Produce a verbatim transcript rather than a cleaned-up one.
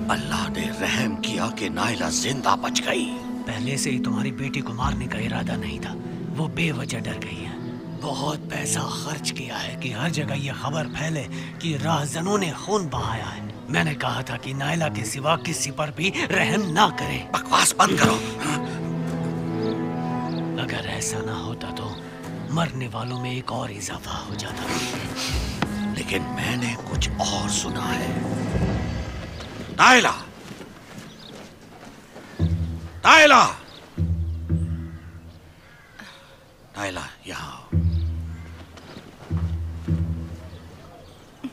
अल्लाह ने रहम किया कि नायला जिंदा बच गई। पहले से ही तुम्हारी बेटी को मारने का इरादा नहीं था, वो बेवजह डर गई है। बहुत पैसा खर्च किया है कि हर जगह ये खबर फैले कि राहजनों ने खून बहाया है। मैंने कहा था कि नायला के सिवा किसी पर भी रहम ना करें। बकवास बंद करो। अगर ऐसा ना होता तो मरने वालों में एक और इजाफा हो जाता। लेकिन मैंने कुछ और सुना है। नायला, नायला, नायला यहाँ आओ।